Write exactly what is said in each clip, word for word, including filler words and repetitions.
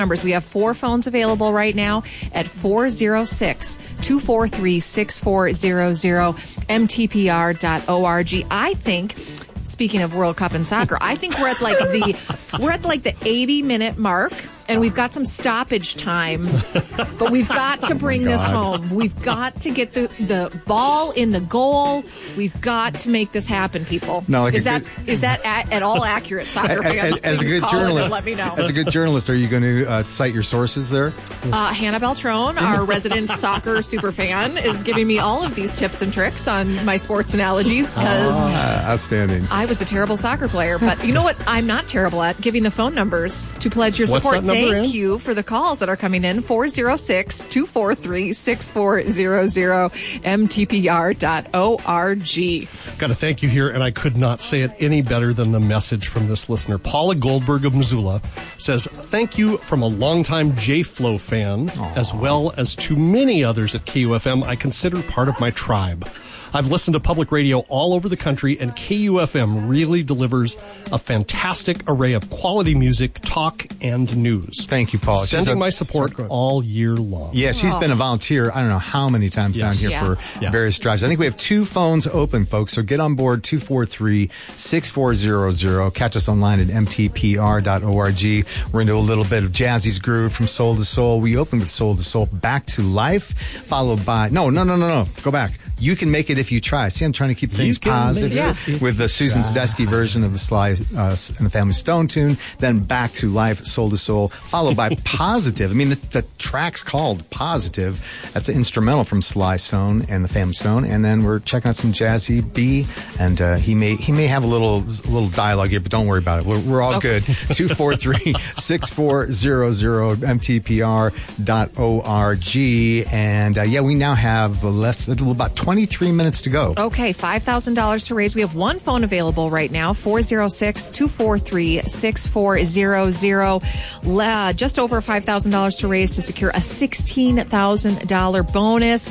numbers. We have four phones available right now at four oh six, two four three, six four zero zero, m t p r dot org. I think, speaking of World Cup and soccer, I think we're at like the we're at like the eighty minute mark. And we've got some stoppage time, but we've got to bring oh this home. We've got to get the, the ball in the goal. We've got to make this happen, people. No, like is that good, is that at, at all accurate, soccer fans? As, as a good journalist, let me know. As a good journalist, are you going to uh, cite your sources there? Uh, Hannah Beltrone, our resident soccer super fan, is giving me all of these tips and tricks on my sports analogies because oh, outstanding. I was a terrible soccer player, but you know what? I'm not terrible at giving the phone numbers to pledge your What's support. that number? Thank in? you for the calls that are coming in. four oh six, two four three, six four zero zero, m t p r dot org. Got to thank you here, and I could not say it any better than the message from this listener. Paula Goldberg of Missoula says, thank you from a longtime J-Flow fan, Aww. As well as to many others at K U F M I consider part of my tribe. I've listened to public radio all over the country, and K U F M really delivers a fantastic array of quality music, talk, and news. Thank you, Paul. Sending a, my support all year long. Yeah, she's oh. been a volunteer, I don't know how many times yes. down here yeah. for yeah. various drives. I think we have two phones open, folks, so get on board, two four three, six four zero zero. Catch us online at m t p r dot org. We're into a little bit of Jazzy's Groove from Soul to Soul. We opened with Soul to Soul, Back to Life, followed by... No, no, no, no, no. Go back. You Can Make It If You Try. See, I'm trying to keep things positive yeah. with the Susan Tedeschi version of the Sly uh, and the Family Stone tune. Then Back to Life, Soul to Soul, followed by Positive. I mean, the, the track's called Positive. That's an instrumental from Sly Stone and the Family Stone. And then we're checking out some Jazzy B, and uh, he may he may have a little a little dialogue here, but don't worry about it. We're, we're all okay. good. two four three, six four zero zero, m t p r dot org. And uh, yeah, we now have less about twenty-three minutes to go. Okay, five thousand dollars to raise. We have one phone available right now, four oh six, two four three, six four zero zero. Uh, just over five thousand dollars to raise to secure a sixteen thousand dollars bonus.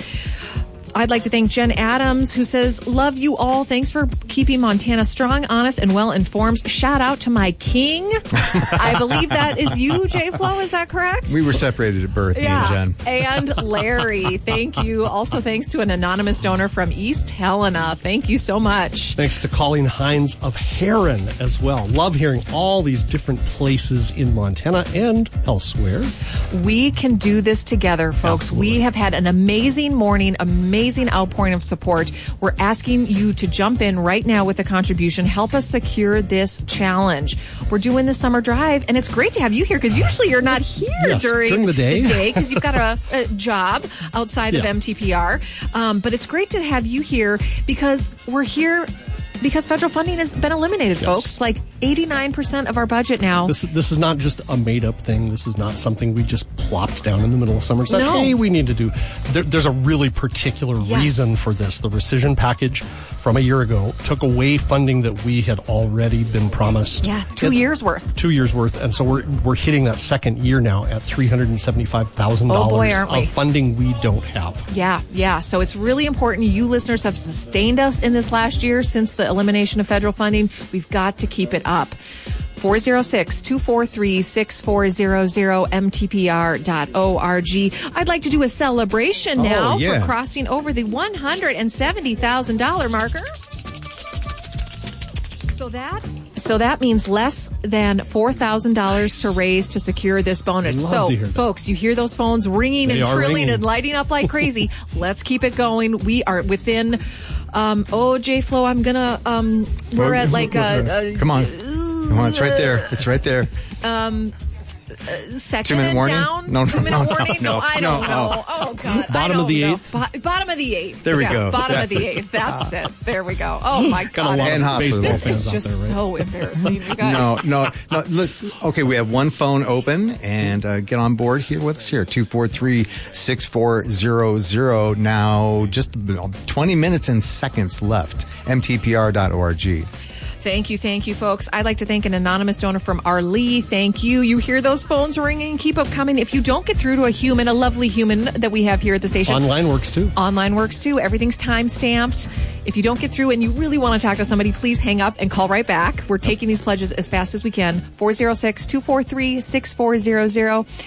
I'd like to thank Jen Adams, who says, love you all. Thanks for keeping Montana strong, honest, and well-informed. Shout out to my king. I believe that is you, J Flo. Is that correct? We were separated at birth, yeah. me and Jen. And Larry. Thank you. Also, thanks to an anonymous donor from East Helena. Thank you so much. Thanks to Colleen Hines of Heron as well. Love hearing all these different places in Montana and elsewhere. We can do this together, folks. Absolutely. We have had an amazing morning, amazing Amazing outpouring of support. We're asking you to jump in right now with a contribution. Help us secure this challenge. We're doing the summer drive, and it's great to have you here because usually you're not here yes, during, during the day because you've got a, a job outside yeah. of M T P R. Um, but it's great to have you here because we're here because federal funding has been eliminated, yes. folks. Like eighty-nine percent of our budget now. This, this is not just a made-up thing. This is not something we just plopped down in the middle of summer and said, no. hey, we need to do. There, there's a really particular yes. reason for this. The rescission package from a year ago took away funding that we had already been promised. Yeah, two it, years worth. Two years worth. And so we're we're hitting that second year now at three hundred seventy-five thousand dollars oh boy, aren't we? of funding we don't have. Yeah, yeah. So it's really important. You listeners have sustained us in this last year since the elimination of federal funding. We've got to keep it up. four oh six, two four three, six four zero zero, m t p r dot org. I'd like to do a celebration now oh, yeah. for crossing over the one hundred seventy thousand dollars marker. So that so that means less than four thousand dollars to raise to secure this bonus. So, folks, you hear those phones ringing they and trilling ringing. and lighting up like crazy. Let's keep it going. We are within, um, oh, J Flo, I'm going to, um, we're at like a... a Come on. Come on, it's right there. It's right there. Um... Uh, second Two minute and warning? down? No, no, Two minute no, warning? no, No, no, I don't no. know. Oh, God. Bottom of the know. eighth? Bo- bottom of the eighth. There we yeah, go. Bottom That's of the it. eighth. That's it. There we go. Oh, my Got God. a lot And of baseball This fans is out just there, right? so embarrassing, you guys. No, no, no. Look, okay, we have one phone open, and uh, get on board here with us here, two four three, six four zero zero. Now, just twenty minutes and seconds left, m t p r dot org. Thank you, thank you, folks. I'd like to thank an anonymous donor from Arlee. Thank you. You hear those phones ringing. Keep up coming. If you don't get through to a human, a lovely human that we have here at the station. Online works, too. Online works, too. Everything's time-stamped. If you don't get through and you really want to talk to somebody, please hang up and call right back. We're taking these pledges as fast as we can. four oh six, two four three, six four zero zero.